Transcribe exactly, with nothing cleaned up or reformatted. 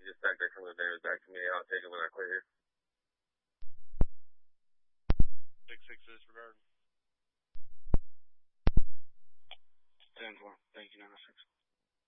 can just back that containers back to me. I'll take it when I clear here. Six six disregard. ten four. Thank you, nine oh six.